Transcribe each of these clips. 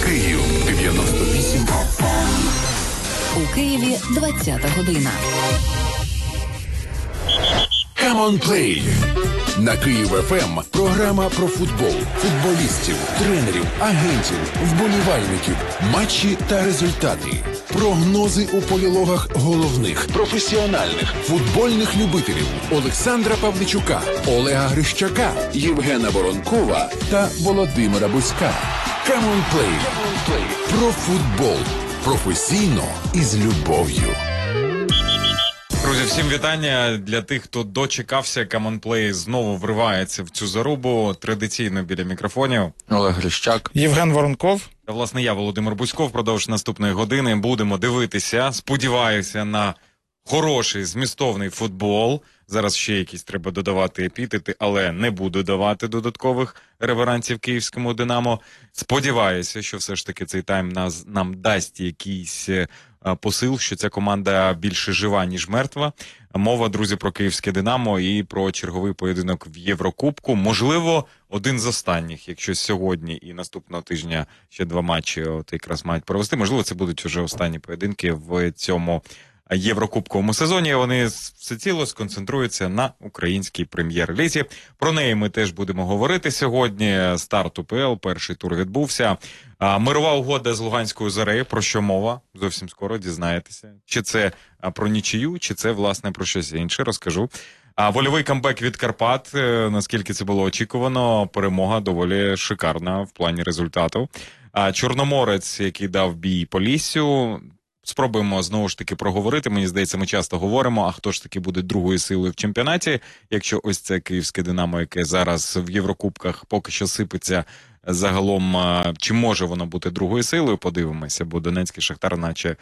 Київ 98. У Києві 20-та година. Come on Play. На Київ ФМ програма про футбол, футболістів, тренерів, агентів, вболівальників, матчі та результати. Прогнози у полілогах головних, професіональних, футбольних любителів Олександра Павличука, Олега Грищака, Євгена Воронкова та Володимира Бузька. Come on Play. Про футбол. Професійно і з любов'ю. Друзі, всім вітання. Для тих, хто дочекався, Come on Play знову вривається в цю зарубу. Традиційно біля мікрофонів Олег Грищак, Євген Воронков. Та, власне, я, Володимир Бузько. Впродовж наступної години будемо дивитися, сподіваюся, на хороший, змістовний футбол. Зараз ще якісь треба додавати епітети, але не буду давати додаткових реверансів київському «Динамо». Сподіваюся, що все ж таки цей тайм нам дасть якийсь посил, що ця команда більше жива, ніж мертва. Мова, друзі, про київське «Динамо» і про черговий поєдинок в Єврокубку. Можливо, один з останніх, якщо сьогодні і наступного тижня ще два матчі от якраз мають провести. Можливо, це будуть вже останні поєдинки в цьому єврокубковому сезоні. Вони всеціло сконцентруються на українській прем'єр-лізі. Про неї ми теж будемо говорити сьогодні. Старт УПЛ, перший тур відбувся. Мирова угода з Луганською Зорею. Про що мова? Зовсім скоро дізнаєтеся. Чи це про нічию, чи це, власне, про щось інше, розкажу. Вольовий камбек від Карпат, наскільки це було очікувано, перемога доволі шикарна в плані результату. Чорноморець, який дав бій Поліссю. Спробуємо знову ж таки проговорити. Мені здається, ми часто говоримо, а хто ж таки буде другою силою в чемпіонаті, якщо ось це київське «Динамо», яке зараз в Єврокубках поки що сипеться загалом, чи може воно бути другою силою, подивимося, бо Донецький Шахтар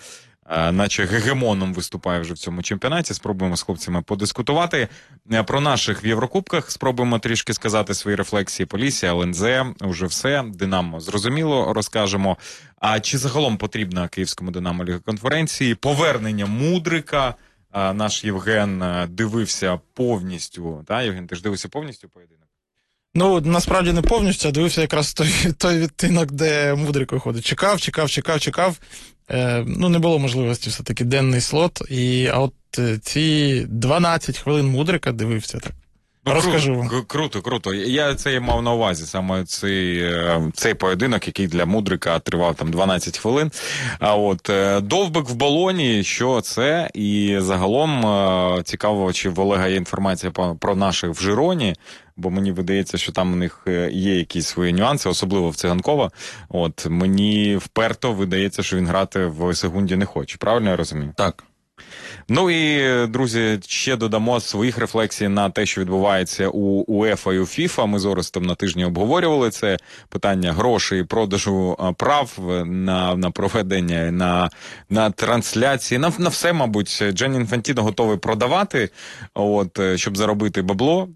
наче гегемоном виступає вже в цьому чемпіонаті. Спробуємо з хлопцями подискутувати. Про наших в Єврокубках спробуємо трішки сказати свої рефлексії. Полісся, ЛНЗ, уже все. «Динамо» зрозуміло, розкажемо. А чи загалом потрібна київському «Динамо» Ліга конференції? Повернення Мудрика. Наш Євген дивився повністю. Так, Євген, ти ж дивився повністю поєдинок? Ну, насправді не повністю, а дивився якраз той відтинок, де Мудрик виходить. Чекав. Не було можливості все-таки денний слот. А от ці 12 хвилин Мудрика дивився так. Розкажу вам. Круто. Я це мав на увазі, саме цей поєдинок, який для Мудрика тривав там 12 хвилин. А от довбик в Болоні, що це? І загалом цікаво, чи в Олега є інформація про наших в Жироні, бо мені видається, що там у них є якісь свої нюанси, особливо в Циганкова. От мені вперто видається, що він грати в Сегунді не хоче. Правильно я розумію? Так. Ну і, друзі, ще додамо своїх рефлексій на те, що відбувається у УЕФА і у ФІФА. Ми з Орестом на тижні обговорювали це питання грошей, продажу прав на проведення, на трансляції, на все, мабуть. Джанні Інфантіно готовий продавати, щоб заробити бабло.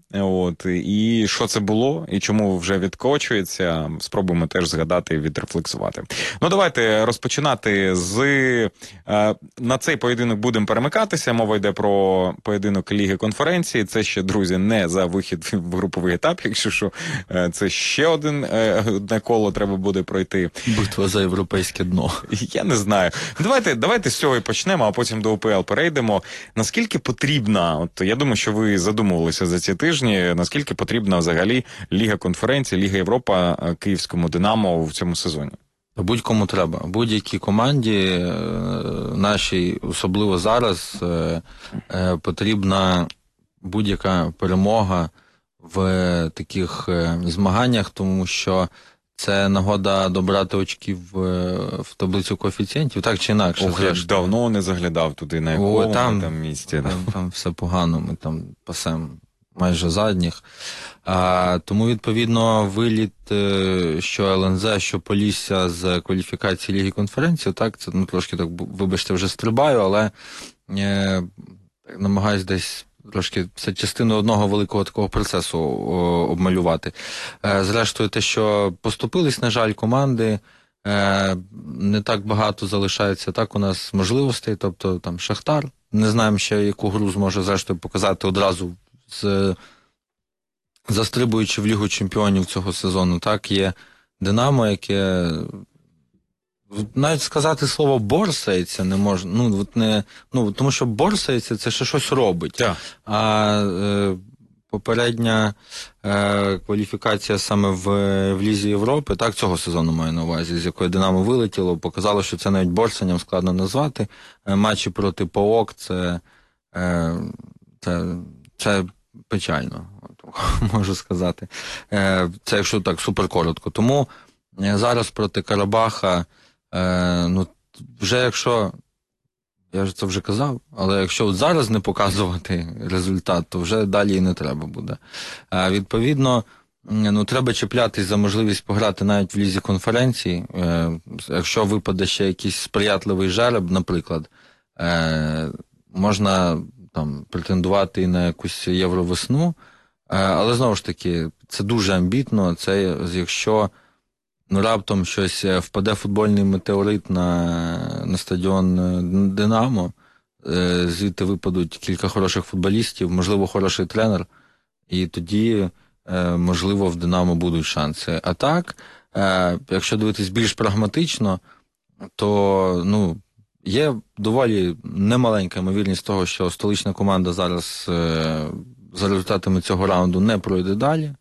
І що це було, і чому вже відкочується, спробуємо теж згадати і відрефлексувати. Ну, давайте розпочинати на цей поєдинок будемо перемикатися. Мова йде про поєдинок Ліги конференції. Це ще, друзі, не за вихід в груповий етап, якщо що. Це ще одне коло треба буде пройти. Битва за європейське дно. Я не знаю. Давайте з цього і почнемо, а потім до УПЛ перейдемо. Наскільки потрібна, я думаю, що ви задумувалися за ці тижні, наскільки потрібна взагалі Ліга конференції, Ліга Європа київському «Динамо» в цьому сезоні? Будь-кому треба. Будь-якій команді нашій, особливо зараз, потрібна будь-яка перемога в таких змаганнях, тому що це нагода добрати очків в таблицю коефіцієнтів, так чи інакше. Я ж давно не заглядав туди, на якому там місці. Там все погано, ми там пасемо майже задніх. Тому, відповідно, виліт, що ЛНЗ, що Полісся з кваліфікації Ліги конференції, так, це трошки так, вибачте, вже стрибаю, але намагаюсь десь трошки це частину одного великого такого процесу обмалювати. Зрештою, те, що поступились, на жаль, команди, не так багато залишається так у нас можливостей, тобто там Шахтар, не знаємо ще, яку гру зможе зрештою показати одразу застрибуючи в Лігу чемпіонів цього сезону. Так, є Динамо, яке Навіть сказати слово «борсається» не можна. Тому що борсається – це ще щось робить. Так. А попередня кваліфікація саме в Лізі Європи, так, цього сезону маю на увазі, з якої «Динамо» вилетіло, показало, що це навіть борсанням складно назвати. Матчі проти ПАОК – це печально, можу сказати. Це якщо так суперкоротко. Тому зараз проти Карабаха, вже якщо, я ж це вже казав, але якщо от зараз не показувати результат, то вже далі і не треба буде. Відповідно, треба чіплятись за можливість пограти навіть в Лізі конференцій. Якщо випаде ще якийсь сприятливий жереб, наприклад, можна там претендувати на якусь євровесну, але знову ж таки, це дуже амбітно, це якщо раптом щось впаде футбольний метеорит на стадіон «Динамо», звідти випадуть кілька хороших футболістів, можливо, хороший тренер, і тоді, можливо, в «Динамо» будуть шанси. А так, якщо дивитись більш прагматично, то, є доволі немаленька ймовірність того, що столична команда зараз за результатами цього раунду не пройде далі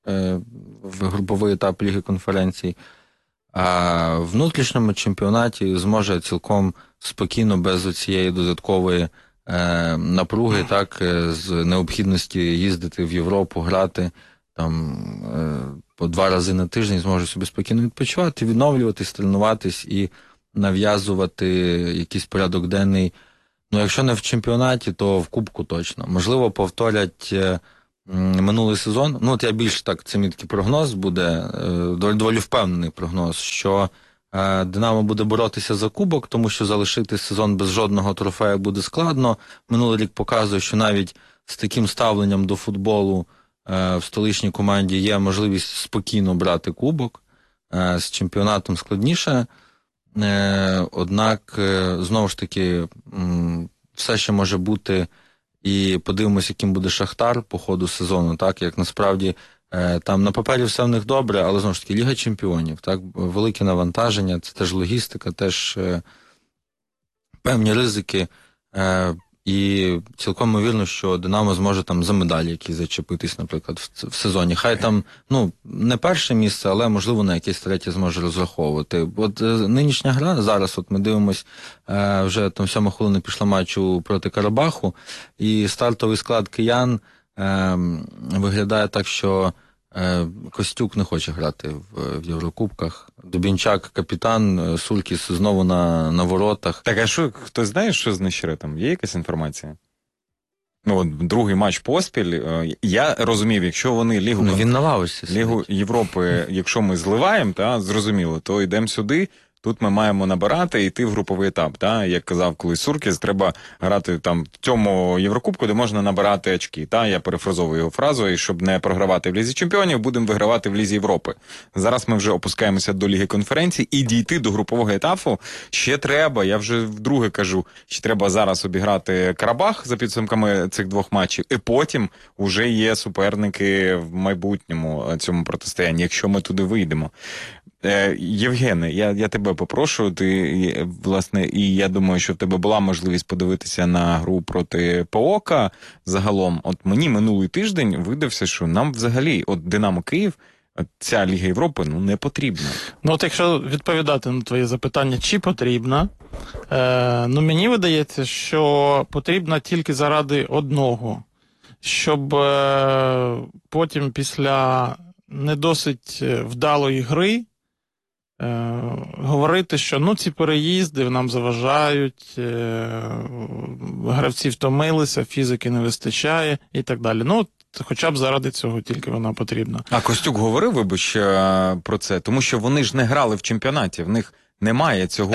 в груповий етап Ліги конференцій, а в внутрішньому чемпіонаті зможе цілком спокійно, без цієї додаткової напруги, так, з необхідності їздити в Європу, грати там по 2 рази на тиждень, зможе собі спокійно відпочивати, відновлюватись, тренуватись і нав'язувати якийсь порядок денний. Якщо не в чемпіонаті, то в Кубку точно. Можливо, повторять минулий сезон. Я більш так, це мій такий прогноз буде, доволі впевнений прогноз, що «Динамо» буде боротися за Кубок, тому що залишити сезон без жодного трофею буде складно. Минулий рік показує, що навіть з таким ставленням до футболу в столичній команді є можливість спокійно брати Кубок. З чемпіонатом складніше. Однак, знову ж таки, все ще може бути, і подивимося, яким буде Шахтар по ходу сезону, так, як насправді там на папері все в них добре, але, знову ж таки, Ліга чемпіонів, так, велике навантаження, це теж логістика, теж певні ризики, і цілком ймовірно, що «Динамо» зможе там за медалі якісь зачепитись, наприклад, в сезоні. Хай там, не перше місце, але, можливо, на якесь третє зможе розраховувати. От нинішня гра, зараз от ми дивимось, вже там 7 хвилина пішла матчу проти Карабаху, і стартовий склад киян виглядає так, що Костюк не хоче грати в Єврокубках. Дубінчак капітан, Сулькіс знову на воротах. Так, а що, хтось знає, що з Нещеретом? Є якась інформація? Другий матч поспіль. Я розумів, якщо вони він на лавочці Лігу Європи, якщо ми зливаємо, зрозуміло, то йдемо сюди. Тут ми маємо набирати і йти в груповий етап. Як казав колись Суркіс, треба грати там в цьому Єврокубку, де можна набирати очки. Я перефразовую його фразу, і щоб не програвати в Лізі чемпіонів, будемо вигравати в Лізі Європи. Зараз ми вже опускаємося до Ліги конференцій, і дійти до групового етапу ще треба, я вже вдруге кажу, ще треба зараз обіграти Карабах за підсумками цих 2 матчів, і потім вже є суперники в майбутньому цьому протистоянні, якщо ми туди вийдемо. Євгене, я тебе попрошу, ти, власне, і я думаю, що в тебе була можливість подивитися на гру проти ПАОКа загалом. От мені минулий тиждень видався, що нам взагалі, «Динамо Київ», ця Ліга Європи, не потрібна. Якщо відповідати на твоє запитання, чи потрібна, мені видається, що потрібна тільки заради одного, щоб потім після не досить вдалої гри говорити, що ці переїзди нам заважають, гравці втомилися, фізики не вистачає і так далі. Хоча б заради цього тільки вона потрібна. А Костюк говорив, вибач, про це? Тому що вони ж не грали в чемпіонаті, в них немає цього.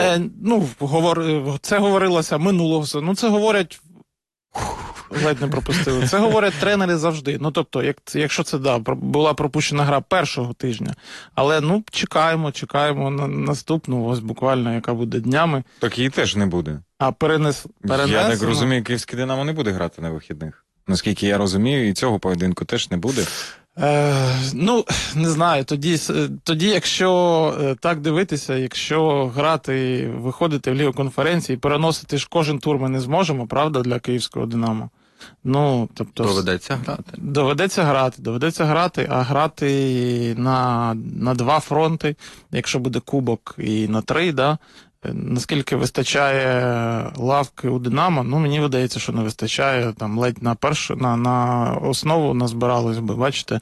Це говорилося минулого. Це говорять... Ледь не пропустили. Це говорять тренери завжди. Тобто, якщо це, була пропущена гра першого тижня. Але, чекаємо на наступну, ось буквально, яка буде днями. Так її теж не буде. А перенесено. Я так розумію, київське «Динамо» не буде грати на вихідних. Наскільки я розумію, і цього поєдинку теж не буде. Ну, не знаю, тоді, якщо так дивитися, якщо грати, виходити в Лігу конференції, переносити ж кожен тур ми не зможемо, правда, для київського «Динамо». Ну, тобто, доведеться грати, а грати на 2 фронти, якщо буде кубок, і на 3, да? Наскільки вистачає лавки у «Динамо», ну, мені видається, що не вистачає, там, ледь на основу назбиралось би, бачите,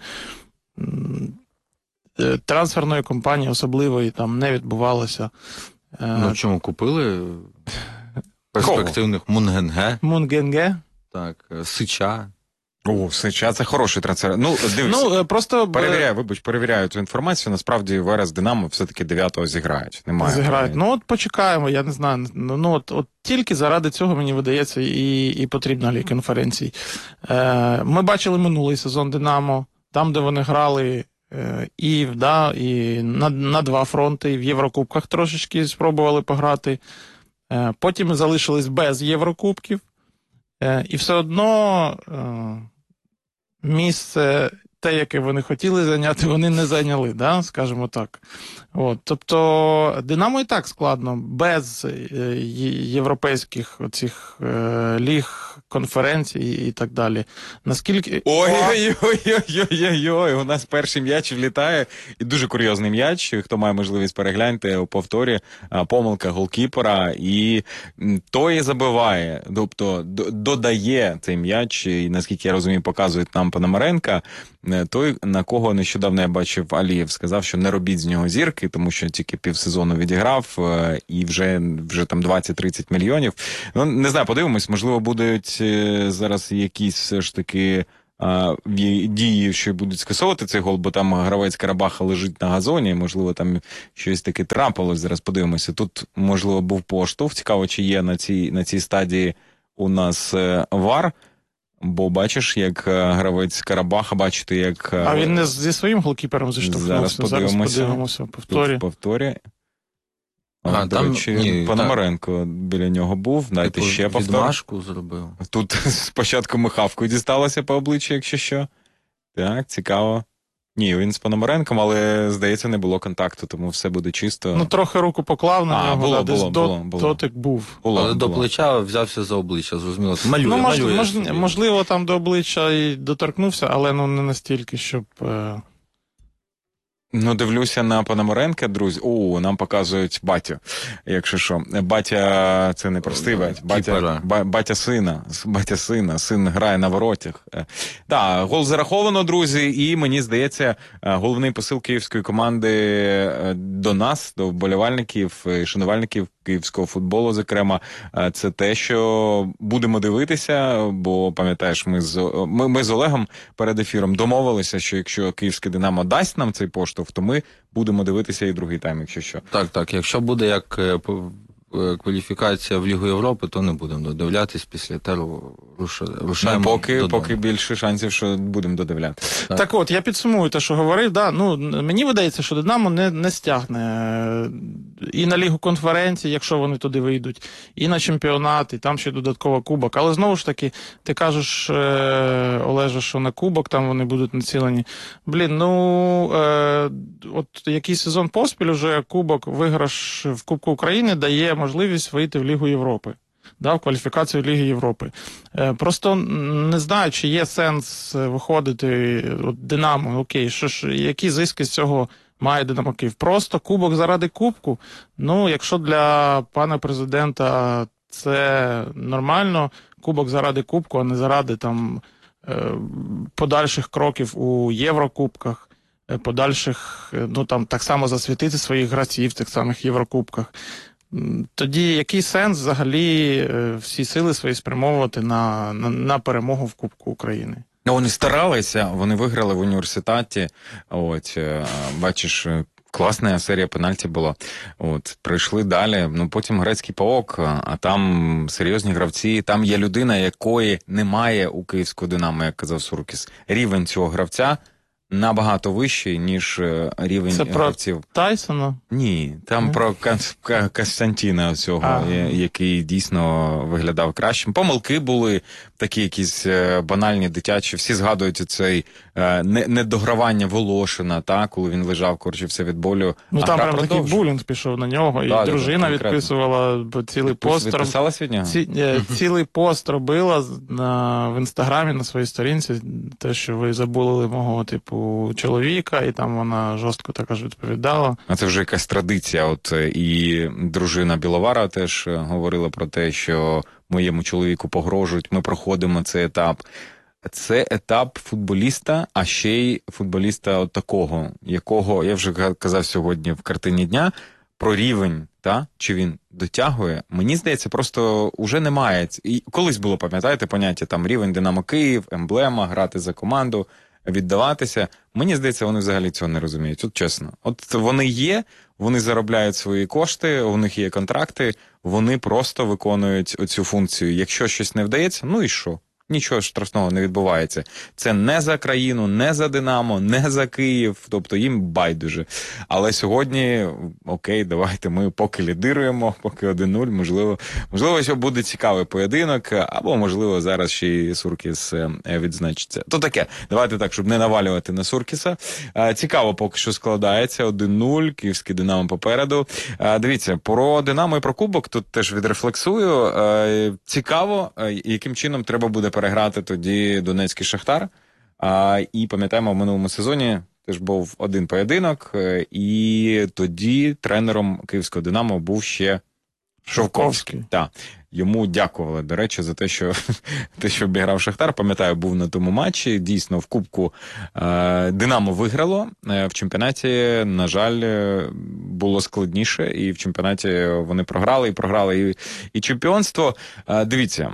трансферної кампанії особливої там не відбувалося. Ну, чому купили перспективних Мунгенге? Так, Сича. Сича, це хороший трансфер. Ну, дивись, просто перевіряю цю інформацію. Насправді, Верес Динамо все-таки 9-го зіграють. Немає. Ну, от почекаємо, я не знаю. Ну, от тільки заради цього, мені видається, і потрібна Ліга конференцій. Ми бачили минулий сезон Динамо, там, де вони грали і на 2 фронти, і в Єврокубках трошечки спробували пограти. Потім залишились без Єврокубків. І все одно місце, те, яке вони хотіли зайняти, вони не зайняли, да? Скажімо так. Тобто «Динамо» і так складно, без європейських оцих ліг, конференцій і так далі. Наскільки... Ой-ой-ой, у нас перший м'яч влітає, і дуже курйозний м'яч, хто має можливість перегляньте у повторі, помилка голкіпера, і той забиває, тобто додає цей м'яч, і наскільки я розумію, показують нам Пономаренка, той, на кого нещодавно я бачив Алієв, сказав, що не робіть з нього зірки, тому що тільки півсезону відіграв, і вже там 20-30 мільйонів. Ну, не знаю, подивимось, можливо, будуть зараз якісь все ж таки дії, що будуть скасовувати цей гол, бо там гравець Карабаха лежить на газоні, можливо, там щось таке трапилось, зараз подивимося. Тут, можливо, був поштовх, цікаво, чи є на цій стадії у нас ВАР. Бо бачиш, як гравець Карабаха, бачите, як... А він не зі своїм голкіпером зіштовхнувся? Зараз подивимося в повторі. До речі, Пономаренко біля нього був, дайте ще повтор. Відмашку зробив. Тут спочатку михавкою дісталося по обличчю, якщо що. Так, цікаво. Ні, він з Пономаренком, але, здається, не було контакту, тому все буде чисто. Ну, трохи руку поклав на нього, було. дотик був. Але до плеча взявся за обличчя, зрозуміло. Можливо, там до обличчя і доторкнувся, але не настільки, щоб... Ну, дивлюся на Пономаренка, друзі. Нам показують батю, якщо що. Батя, це не простий батя сина. Син грає на воротях. Так, гол зараховано, друзі, і мені здається, головний посил київської команди до нас, до вболівальників, шанувальників київського футболу, зокрема, це те, що будемо дивитися, бо, пам'ятаєш, ми з Олегом перед ефіром домовилися, що якщо київське «Динамо» дасть нам цей поштовх, то ми будемо дивитися і другий тайм, якщо що. Так, якщо буде як кваліфікація в Лігу Європи, то не будемо додивлятись, після теру рушаємо поки більше шансів, що будемо додивляти. Так от, я підсумую те, що говорив. Мені видається, що «Динамо» не стягне і на Лігу конференцій, якщо вони туди вийдуть, і на чемпіонат, і там ще додатково кубок. Але знову ж таки, ти кажеш, Олеже, що на кубок там вони будуть націлені. От який сезон поспіль уже кубок, виграш в Кубку України дає можливість вийти в Лігу Європи. В кваліфікацію Ліги Європи. Просто не знаю, чи є сенс виходити «Динамо», окей, які зиски з цього має «Динамо» Київ? Просто кубок заради кубку? Якщо для пана президента це нормально, кубок заради кубку, а не заради там подальших кроків у Єврокубках, подальших, так само засвітити своїх гравців в тих самих Єврокубках. Тоді який сенс взагалі всі сили свої спрямовувати на перемогу в Кубку України? Вони старалися, вони виграли в університеті. Бачиш, класна серія пенальті була. Прийшли далі. Потім грецький паок, а там серйозні гравці. Там є людина, якої немає у київського «Динамо», як казав Суркіс. Рівень цього гравця набагато вищий, ніж рівень Це про гравців. Тайсона? Ні, там про Костянтіна цього, який дійсно виглядав кращим. Помилки були такі якісь банальні, дитячі. Всі згадують цей недогравання Волошина, коли він лежав, корчився від болю. Ну там прям такий булінг пішов на нього, і дружина відписувала цілий пост. Відписалась від нього? Цілий пост робила в інстаграмі на своїй сторінці, те, що ви забули мого, типу, чоловіка, і там вона жорстко також відповідала. А це вже якась традиція. От і дружина Біловара теж говорила про те, що моєму чоловіку погрожують, ми проходимо цей етап. Це етап футболіста, а ще й футболіста от такого, якого, я вже казав сьогодні в картині дня, про рівень, чи він дотягує, мені здається, просто уже немає. І колись було, пам'ятаєте, поняття там рівень Динамо Київ, емблема, грати за команду, віддаватися. Мені здається, вони взагалі цього не розуміють. От чесно. От вони є, вони заробляють свої кошти, у них є контракти, вони просто виконують оцю функцію. Якщо щось не вдається, ну і що? Нічого штрафного не відбувається. Це не за країну, не за Динамо, не за Київ, тобто їм байдуже. Але сьогодні, окей, давайте ми поки лідируємо, поки 1-0, можливо, що буде цікавий поєдинок, або, можливо, зараз ще й Суркіс відзначиться. То таке, давайте так, щоб не навалювати на Суркіса. Цікаво поки що складається, 1-0, київський Динамо попереду. Дивіться, про Динамо і про Кубок тут теж відрефлексую. Цікаво, яким чином треба буде переграти тоді Донецький Шахтар. І пам'ятаємо, в минулому сезоні теж був один поєдинок, і тоді тренером київського Динамо був ще Шовковський. Так. Йому дякували, до речі, за те, що обіграв Шахтар. Пам'ятаю, був на тому матчі. Дійсно, в Кубку Динамо виграло. В чемпіонаті, на жаль, було складніше. І в чемпіонаті вони програли і чемпіонство. Дивіться,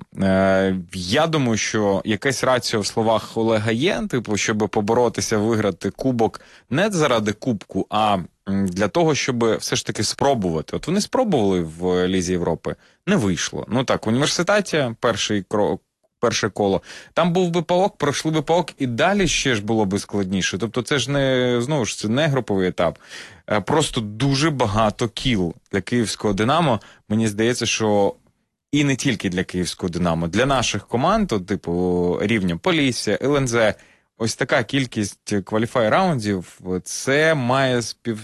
я думаю, що якась рація в словах Олега є, типу, щоб поборотися, виграти Кубок не заради Кубку, а для того, щоб все ж таки спробувати. От вони спробували в Лізі Європи, не вийшло. Ну так, в університеті перше коло, там був би паок, пройшли би паок, і далі ще ж було би складніше. Тобто це ж не, знову ж, це не груповий етап. Просто дуже багато кіл для київського Динамо. Мені здається, що і не тільки для київського Динамо, для наших команд, от, типу рівня Полісся, ЛНЗ, ось така кількість кваліфай-раундів, це має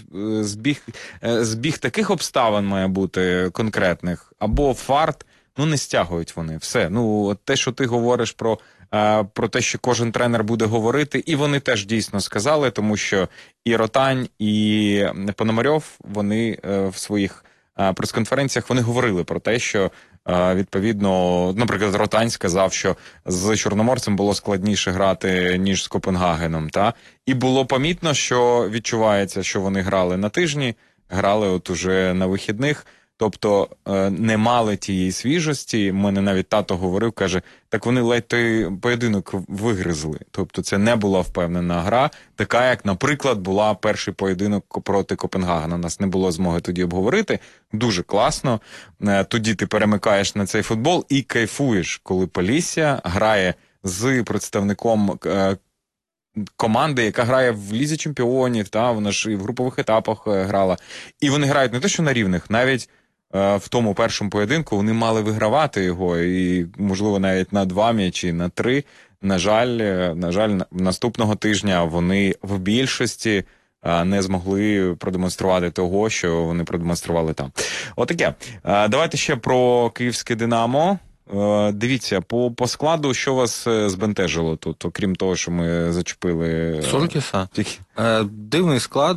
збіг таких обставин має бути конкретних, або фарт, не стягують вони, все. От те, що ти говориш про те, що кожен тренер буде говорити, і вони теж дійсно сказали, тому що і Ротань, і Пономарьов, вони в своїх прес-конференціях вони говорили про те, що відповідно, наприклад, Ротань сказав, що з Чорноморцем було складніше грати, ніж з Копенгагеном, і було помітно, що відчувається, що вони грали на тижні, грали от уже на вихідних, тобто не мали тієї свіжості. Мене навіть тато говорив, каже, так вони ледь той поєдинок вигризли. Тобто це не була впевнена гра, така, як, наприклад, була перший поєдинок проти Копенгагена. У нас не було змоги тоді обговорити. Дуже класно. Тоді ти перемикаєш на цей футбол і кайфуєш, коли Полісся грає з представником команди, яка грає в Лізі Чемпіонів, вона ж і в групових етапах грала. І вони грають не те, що на рівних, навіть в тому першому поєдинку вони мали вигравати його, і, можливо, навіть на 2 м'ячі, на 3. На жаль, наступного тижня вони в більшості не змогли продемонструвати того, що вони продемонстрували там. Отаке. Давайте ще про київське Динамо. Дивіться, по складу, що вас збентежило тут, окрім того, що ми зачепили Суркіса? Дивний склад,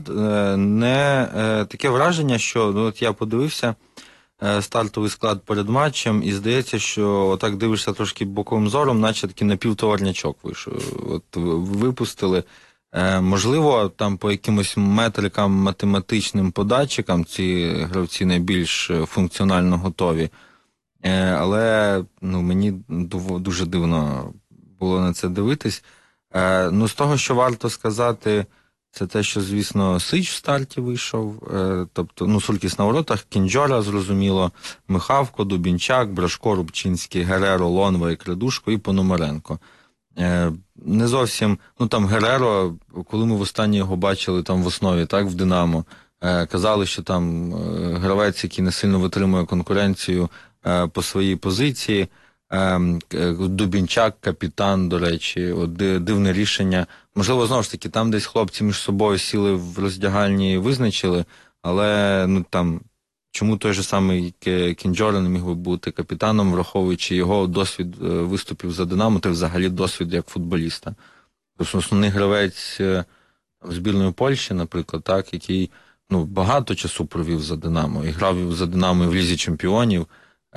таке враження, що от я подивився стартовий склад перед матчем, і здається, що отак дивишся трошки боковим зором, наче такий напівтоварнячок вийшов. От випустили. Можливо, там по якимось метрикам, математичним податчикам ці гравці найбільш функціонально готові. Але мені дуже дивно було на це дивитись. З того, що варто сказати, це те, що, звісно, Сич в старті вийшов. Тобто, Суркіс на воротах, Кінджора, зрозуміло, Михавко, Дубінчак, Брашко, Рубчинський, Гереро, Лонва і Кредушко і Пономаренко. Не зовсім, там Гереро, коли ми востаннє його бачили там в основі, так, в Динамо, казали, що там гравець, який не сильно витримує конкуренцію по своїй позиції. Дубінчак, капітан, до речі, дивне рішення. Можливо, знову ж таки, там десь хлопці між собою сіли в роздягальні і визначили, але чому той же самий Кінджора не міг би бути капітаном, враховуючи його досвід виступів за Динамо, та взагалі досвід як футболіста. Тобто основний гравець збірної Польщі, наприклад, так, який багато часу провів за Динамо і грав за Динамо і в Лізі Чемпіонів.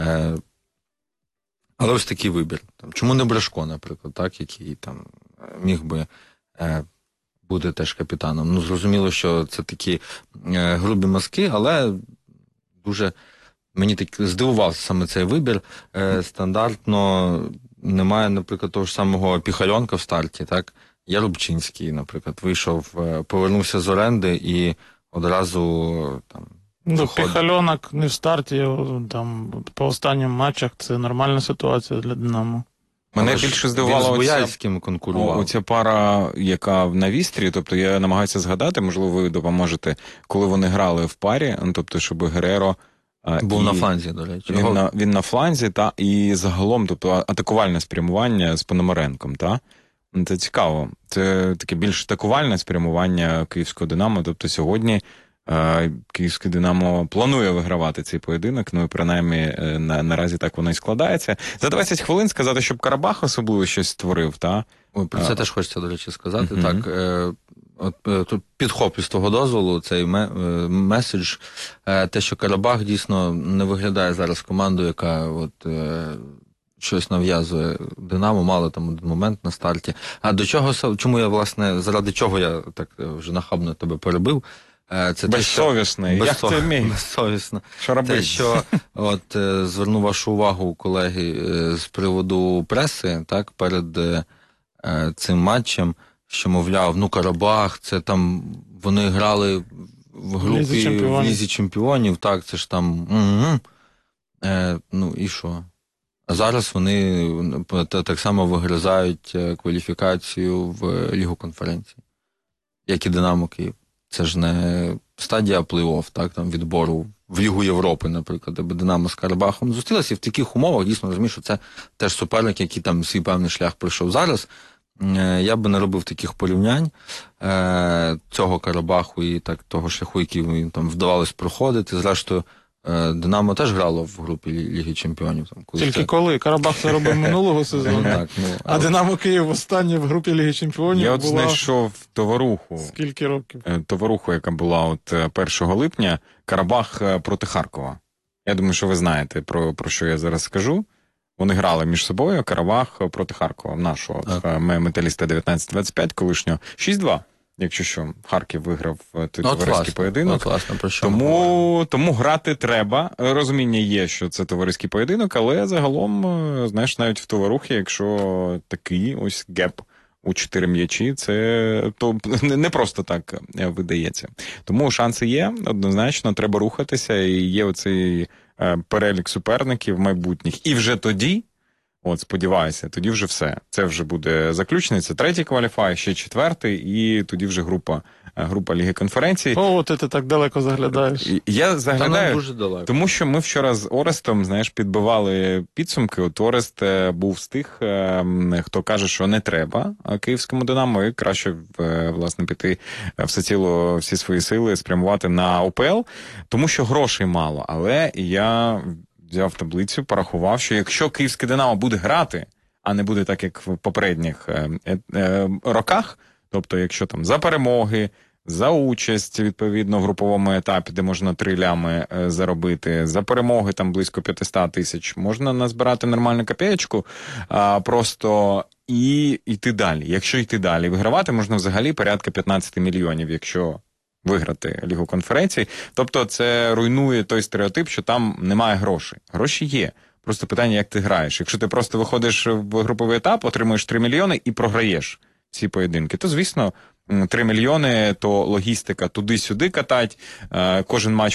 Але ось такий вибір. Чому не Брешко, наприклад, так, який міг би бути теж капітаном. Зрозуміло, що це такі грубі мазки, але дуже мені так здивувався саме цей вибір. Стандартно немає, наприклад, того ж самого Піхальонка в старті, так? Ярубчинський, наприклад, вийшов, повернувся з оренди і одразу Піхальонок не в старті, по останнім матчах це нормальна ситуація для Динамо. Мене більше здивувало оця пара, яка на Вістрі, тобто я намагаюся згадати, можливо, ви допоможете, коли вони грали в парі, тобто, щоб Гереро був на фланзі, до речі. Він на фланзі, і загалом, тобто, атакувальне спрямування з Пономаренком, так? Це цікаво. Це таке більш атакувальне спрямування київського Динамо, тобто сьогодні київське Динамо планує вигравати цей поєдинок, і принаймні наразі так воно і складається. За 20 хвилин сказати, щоб Карабах особливо щось створив, так? Про це теж хочеться, до речі, сказати. Тут підхоплю з того дозволу цей меседж, те, що Карабах дійсно не виглядає зараз командою, яка щось нав'язує Динамо, мало там один момент на старті. А до чого, чому я, власне, заради чого я так вже нахабно тебе перебив, це безсовісний. Як це вміє? Безсовісно. Що робити? Те, що зверну вашу увагу, колеги, з приводу преси, так, перед цим матчем, що, мовляв, Карабах, це там, вони грали в групі в Лізі Чемпіонів, так, це ж там, і що? А зараз вони так само вигризають кваліфікацію в Лігу конференцій, як і Динамо Київ. Це ж не стадія плей-офф, так, там, відбору в Лігу Європи, наприклад, де Динамо з Карабахом зустрілися, і в таких умовах дійсно розумію, що це теж суперник, який там свій певний шлях пройшов зараз. Я би не робив таких порівнянь цього Карабаху і того шляху, який їм там вдавалось проходити. Зрештою, Динамо теж грало в групі Ліги Чемпіонів. Тільки коли? Карабах це робив минулого сезону. А Динамо Київ останнє в групі Ліги Чемпіонів я була... Я знайшов товаруху. Скільки років? Товаруху, яка була 1 липня, Карабах проти Харкова. Я думаю, що ви знаєте, про що я зараз скажу. Вони грали між собою, Карабах проти Харкова, нашого металіста 19-25, колишнього 6-2. Якщо що, Харків виграв той товариський поєдинок. Тому грати треба. Розуміння є, що це товариський поєдинок, але загалом, знаєш, навіть в товарухі, якщо такий ось геп у 4 м'ячі, це то не просто так видається. Тому шанси є, однозначно, треба рухатися, і є оцей перелік суперників майбутніх. І вже тоді, сподіваюся, тоді вже все. Це вже буде заключений, це 3-й кваліфай, ще 4-й, і тоді вже група Ліги конференцій. Ти так далеко заглядаєш. Я заглядаю, дуже далеко. Тому що ми вчора з Орестом, підбивали підсумки. Орест був з тих, хто каже, що не треба київському Динамо, і краще, власне, піти всі свої сили спрямувати на УПЛ, тому що грошей мало. Але я взяв таблицю, порахував, що якщо київське Динамо буде грати, а не буде так, як в попередніх роках, тобто якщо там за перемоги, за участь, відповідно, в груповому етапі, де можна 3 лями заробити, за перемоги там близько 500 тисяч, можна назбирати нормальну копеечку, просто і йти далі. Якщо йти далі, вигравати можна взагалі порядка 15 мільйонів, якщо виграти Лігу конференцій. Тобто це руйнує той стереотип, що там немає грошей. Гроші є. Просто питання, як ти граєш. Якщо ти просто виходиш в груповий етап, отримуєш 3 мільйони і програєш ці поєдинки, то, звісно, 3 мільйони, то логістика туди-сюди катать, кожен матч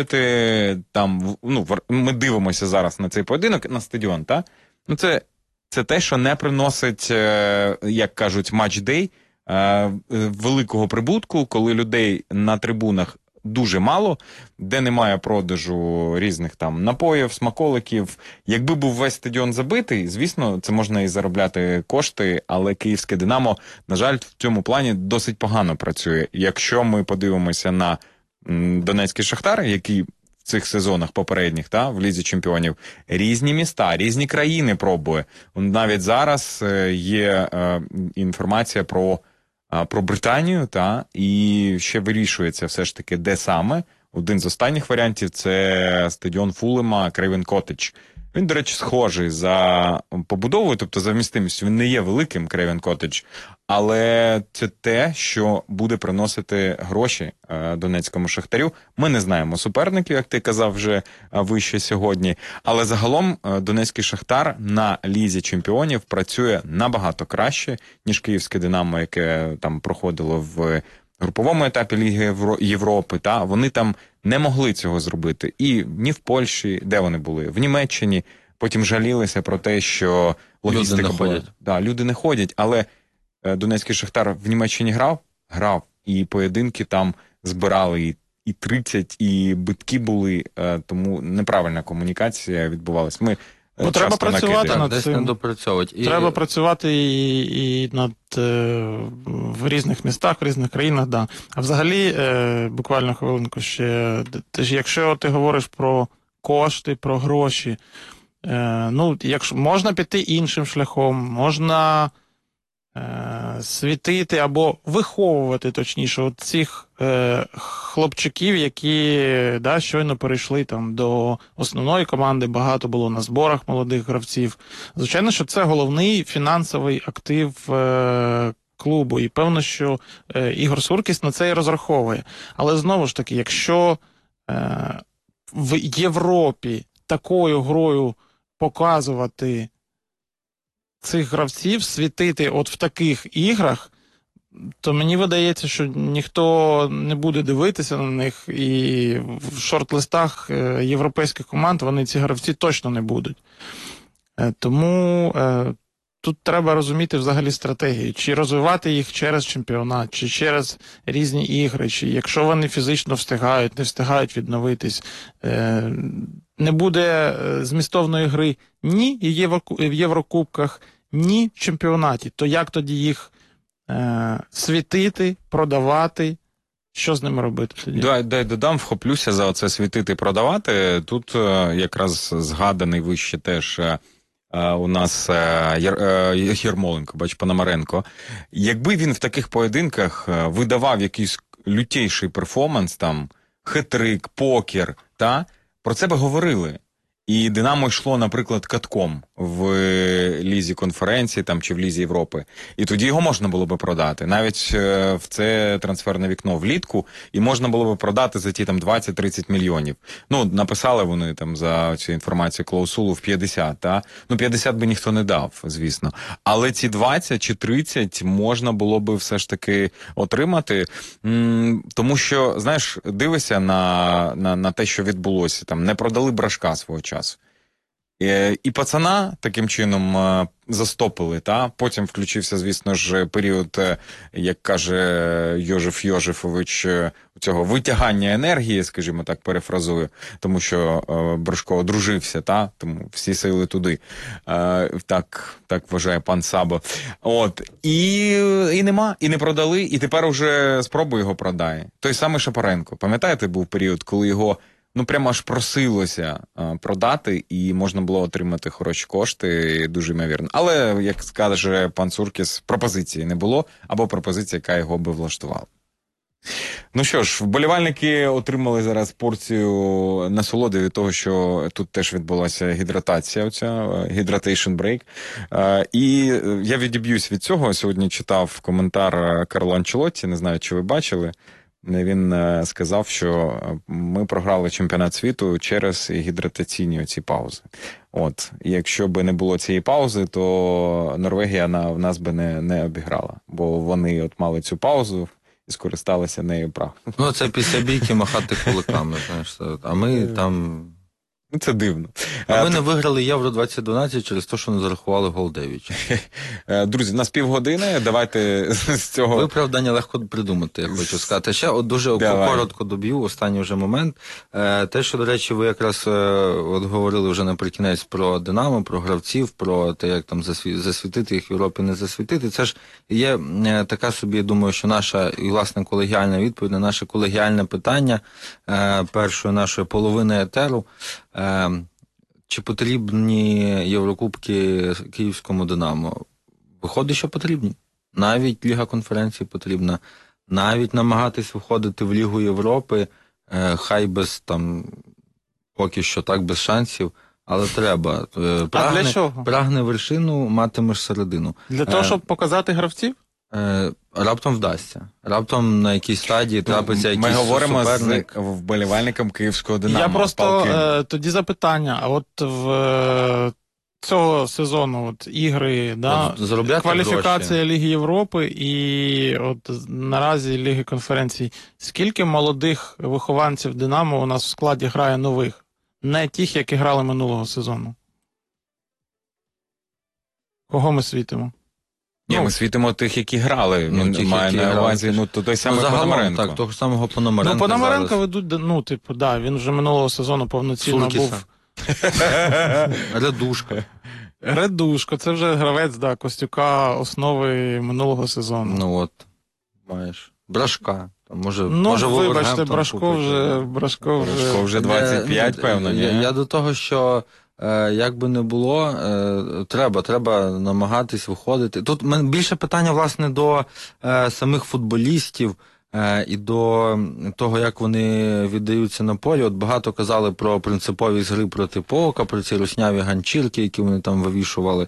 проводити, там, ми дивимося зараз на цей поєдинок, на стадіон, так? Це це те, що не приносить, як кажуть, матч-дей, великого прибутку, коли людей на трибунах дуже мало, де немає продажу різних там напоїв, смаколиків. Якби був весь стадіон забитий, звісно, це можна і заробляти кошти, але київське «Динамо», на жаль, в цьому плані досить погано працює. Якщо ми подивимося на донецький «Шахтар», який в цих сезонах попередніх, в Лізі чемпіонів, різні міста, різні країни пробує. Навіть зараз є інформація про Британію, і ще вирішується все ж таки, де саме. Один з останніх варіантів – це стадіон Фулема Крейвен Коттедж. Він, до речі, схожий за побудовою, тобто за вмістимістю. Він не є великим, Крейвен Коттедж, але це те, що буде приносити гроші донецькому «Шахтарю». Ми не знаємо суперників, як ти казав вже вище сьогодні, але загалом донецький «Шахтар» на Лізі чемпіонів працює набагато краще, ніж київське «Динамо», яке там проходило в груповому етапі Ліги Європи, вони там не могли цього зробити. І ні в Польщі, де вони були, в Німеччині, потім жалілися про те, що логістика була. Люди не ходять, але донецький «Шахтар» в Німеччині грав, і поєдинки там збирали і 30, і битки були, тому неправильна комунікація відбувалась. Ми треба працювати над цим. Треба працювати і над в різних містах, в різних країнах, А взагалі, буквально хвилинку ще, якщо ти говориш про кошти, про гроші, якщо можна піти іншим шляхом, можна світити або виховувати, точніше, цих хлопчиків, які щойно перейшли там до основної команди, багато було на зборах молодих гравців. Звичайно, що це головний фінансовий актив клубу, і певно, що Ігор Суркіс на це і розраховує. Але знову ж таки, якщо в Європі такою грою показувати цих гравців, світити от в таких іграх, то мені видається, що ніхто не буде дивитися на них, і в шорт-листах європейських команд вони, ці гравці, точно не будуть. Тому тут треба розуміти взагалі стратегію, чи розвивати їх через чемпіонат, чи через різні ігри, чи якщо вони фізично встигають, не встигають відновитись, не буде змістовної гри ні в Єврокубках, ні в чемпіонаті, то як тоді їх світити, продавати, що з ними робити тоді? Дай додам, вхоплюся за оце світити, продавати. Тут якраз згаданий вище теж у нас Єрмоленко, Пономаренко. Якби він в таких поєдинках видавав якийсь лютейший перформанс, там, хет-трик, покер, про це би говорили. І «Динамо» йшло, наприклад, катком в Лізі конференції там, чи в Лізі Європи. І тоді його можна було би продати. Навіть в це трансферне вікно влітку, і можна було би продати за ті там 20-30 мільйонів. Написали вони там за цю інформацію клаусулу в 50, 50 би ніхто не дав, звісно. Але ці 20 чи 30 можна було би все ж таки отримати. Тому що, знаєш, дивишся на те, що відбулося. Там не продали Брашка свого часу. І пацана таким чином застопили, Потім включився, звісно ж, період, як каже Йожеф Йожефович, цього витягання енергії, скажімо так, перефразую, тому що Брашко одружився, тому всі сили туди. Так вважає пан Сабо. І нема, і не продали, і тепер уже спробуй його продає. Той самий Шапаренко. Пам'ятаєте, був період, коли його прямо аж просилося продати, і можна було отримати хороші кошти, дуже ймовірно. Але, як скаже пан Суркіс, пропозиції не було, або пропозиція, яка його би влаштувала. Ну що ж, вболівальники отримали зараз порцію насолоди від того, що тут теж відбулася гідратація, hydration break. І я відіб'юсь від цього. Сьогодні читав коментар Карло Анчелотті, не знаю, чи ви бачили. Він сказав, що ми програли чемпіонат світу через гідратаційні оці паузи. І якщо б не було цієї паузи, то Норвегія в нас би не обіграла. Бо вони мали цю паузу і скористалися нею прав. Це після бійки махати кулаками, знаєш. А ми там Це дивно. А ми не виграли Євро-2012 через те, що не зарахували гол 9. Друзі, на півгодини, давайте з цього... Виправдання легко придумати, я хочу сказати. Ще от дуже коротко доб'ю, останній вже момент. Те, що, до речі, ви якраз от говорили вже наприкінець про Динамо, про гравців, про те, як там засвітити їх в Європі, не засвітити. Це ж є така собі, думаю, що наша, і власне, колегіальна відповідь на наше колегіальне питання першої нашої половини етеру. Чи потрібні Єврокубки Київському Динамо? Виходить, що потрібні. Навіть Ліга конференцій потрібна. Навіть намагатись виходити в Лігу Європи, хай без там, поки що так, без шансів, але треба. Для чого? Прагне вершину, матимеш середину. Для того, щоб показати гравців? Раптом вдасться. Раптом на якійсь стадії трапиться якийсь суперник. Ми говоримо з вболівальником Київського Динамо. Я просто, тоді запитання, а от в цього сезону от ігри, да, кваліфікація гроші. Ліги Європи і от наразі Ліги конференцій. Скільки молодих вихованців Динамо у нас в складі грає нових? Не тих, які грали минулого сезону. Кого ми світимо? Ні, ми світимо тих, які грали. Він має на увазі, той самий Пономаренко. Так, того самого Пономаренка. Пономаренка ведуть, він вже минулого сезону повноцінно був. Редушко, це вже гравець, Костюка, основи минулого сезону. Маєш. Брашка. Може, вибачте, Брашко вже 25, певно, ні? Я до того, що як би не було, треба намагатись виходити. Тут більше питання, власне, до самих футболістів і до того, як вони віддаються на полі. От багато казали про принциповість гри проти Паука, про ці русняві ганчірки, які вони там вивішували.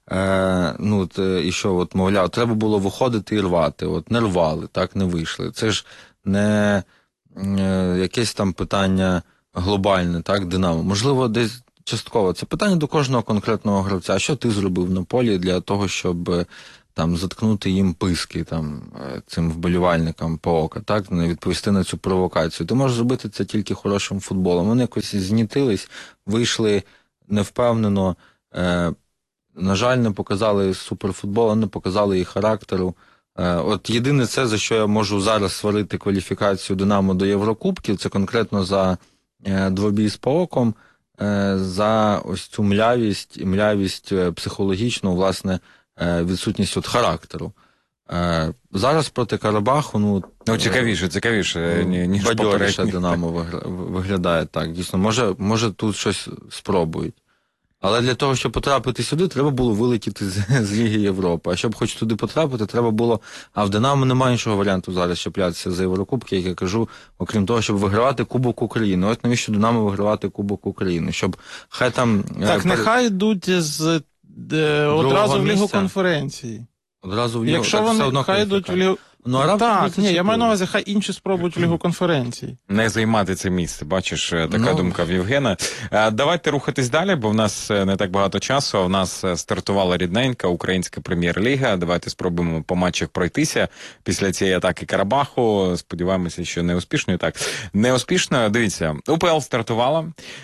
І що, мовляв, треба було виходити і рвати. Не рвали, так, не вийшли. Це ж не якесь там питання глобальне, так, Динамо. Можливо, десь частково. Це питання до кожного конкретного гравця. А що ти зробив на полі для того, щоб там заткнути їм писки цим вболівальникам Паука, так, не відповісти на цю провокацію. Ти можеш зробити це тільки хорошим футболом. Вони якось знітились, вийшли невпевнено, на жаль, не показали суперфутболу, не показали і характеру. От єдине це, за що я можу зараз сварити кваліфікацію Динамо до Єврокубків, це конкретно за двобій з Паоком, за ось цю млявість психологічну, власне, відсутність характеру. Зараз проти Карабаху, цікавіше, ніж бадьоріше Динамо виглядає так. Дійсно, може тут щось спробують. Але для того, щоб потрапити сюди, треба було вилетіти з Ліги Європи. А щоб хоч туди потрапити, треба було... А в Динамо немає іншого варіанту зараз чіплятися за Єврокубки, як я кажу, окрім того, щоб вигравати Кубок України. От навіщо Динамо вигравати Кубок України? Щоб хай там... Так, нехай йдуть одразу в Лігу конференції. Одразу в Лігу... Якщо вони хай йдуть в Лігу... я маю на увазі, хай інші спробують в Лігу конференції. Не займати це місце, бачиш, така думка в Євгена. Давайте рухатись далі, бо в нас не так багато часу, в нас стартувала рідненька українська прем'єр-ліга. Давайте спробуємо по матчах пройтися після цієї атаки Карабаху. Сподіваємося, що неуспішною. Так, неуспішно. Дивіться, УПЛ стартувала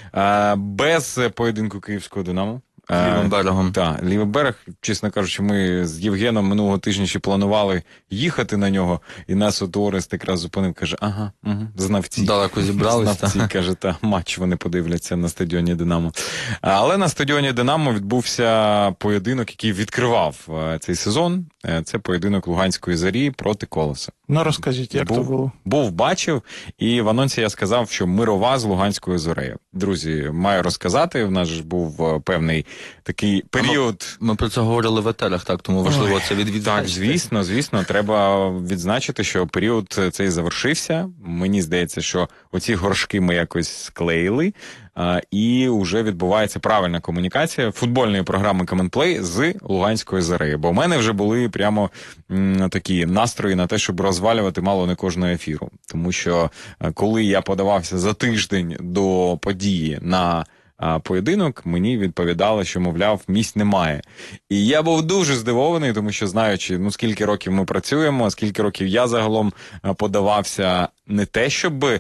без поєдинку Київського Динамо. Лівим берегом. Так, лівий берег, чесно кажучи, ми з Євгеном минулого тижня ще планували їхати на нього, і нас от Орест якраз зупинив, каже, знавці. Далеко зібрались. Знавці, каже, матч вони подивляться на стадіоні Динамо. Але на стадіоні Динамо відбувся поєдинок, який відкривав цей сезон. Це поєдинок Луганської Зорі проти Колоса. Розкажіть, як то було? Бачив, і в анонсі я сказав, що мирова з Луганською Зорею. Друзі, маю розказати, в нас ж був певний такий період... Ми про це говорили в етерах, так, тому важливо це відзначити. Так, звісно, треба відзначити, що період цей завершився. Мені здається, що оці горшки ми якось склеїли, і вже відбувається правильна комунікація футбольної програми Коментплей з Луганською Зорею. Бо в мене вже були прямо такі настрої на те, щоб розвалювати мало не кожного ефіру. Тому що коли я подавався за тиждень до події на поєдинок, мені відповідали, що, мовляв, місць немає. І я був дуже здивований, тому що, знаючи, скільки років ми працюємо, скільки років я загалом подавався, не те, щоб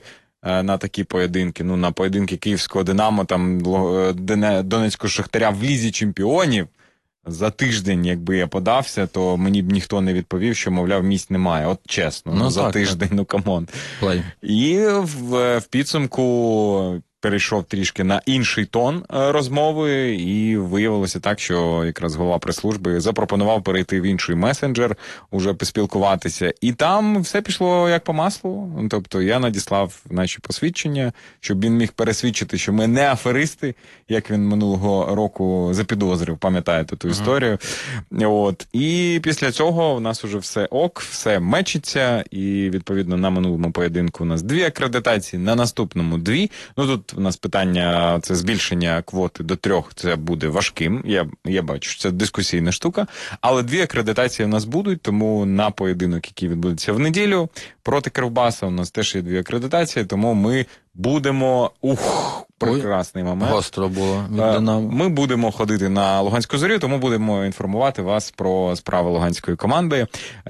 на такі поєдинки. Ну, на поєдинки київського «Динамо», там, Донецького «Шахтаря» в Лізі чемпіонів. За тиждень, якби я подався, то мені б ніхто не відповів, що, мовляв, місць немає. От чесно, Ну, за так, тиждень, ну камон. Плей. І в підсумку перейшов трішки на інший тон розмови, і виявилося так, що якраз голова прес-служби запропонував перейти в інший месенджер, уже поспілкуватися. І там все пішло як по маслу. Тобто я надіслав наші посвідчення, щоб він міг пересвідчити, що ми не аферисти, як він минулого року запідозрив, пам'ятаєте ту історію. От. І після цього в нас уже все ок, все мечиться, і відповідно на минулому поєдинку у нас 2 акредитації, на наступному 2. Ну тут у нас питання, це збільшення квоти до 3, це буде важким, я бачу, що це дискусійна штука, але 2 акредитації у нас будуть, тому на поєдинок, який відбудеться в неділю, проти Кривбаса у нас теж є 2 акредитації, тому ми будемо, прекрасний момент. Гостро було від «Динамо». Ми будемо ходити на Луганську Зорю, тому будемо інформувати вас про справи луганської команди.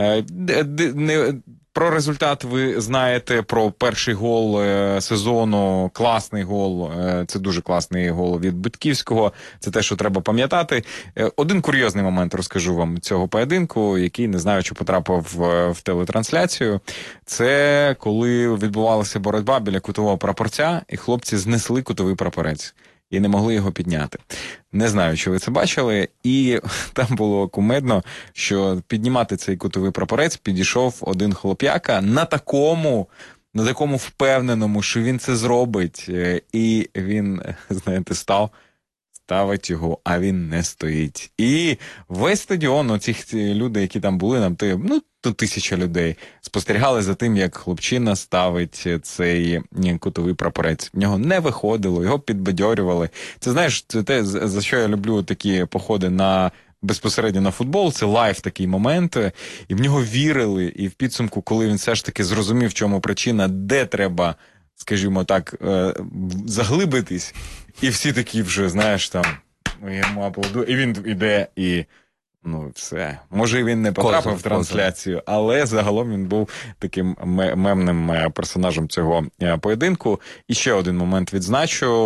Про результат ви знаєте, про перший гол сезону, класний гол, це дуже класний гол від Битківського, це те, що треба пам'ятати. Один курйозний момент розкажу вам цього поєдинку, який, не знаю, чи потрапив в телетрансляцію. Це коли відбувалася боротьба біля кутового прапорця, і хлопці знесли кутовий прапорець. І не могли його підняти. Не знаю, чи ви це бачили. І там було кумедно, що піднімати цей кутовий прапорець підійшов один хлоп'яка на такому впевненому, що він це зробить. І він, знаєте, ставить його, а він не стоїть. І весь стадіон, оці люди, які там були, нам то 1000 людей, спостерігали за тим, як хлопчина ставить цей кутовий прапорець. В нього не виходило, його підбадьорювали. Це, знаєш, це те, за що я люблю такі походи безпосередньо на футбол, це лайв такий момент, і в нього вірили, і в підсумку, коли він все ж таки зрозумів, в чому причина, де треба, скажімо так, заглибитись, і всі такі вже, знаєш, там, йому аплодують, і він іде, і все. Може, він не потрапив в трансляцію, але загалом він був таким мемним персонажем цього поєдинку. І ще один момент відзначу.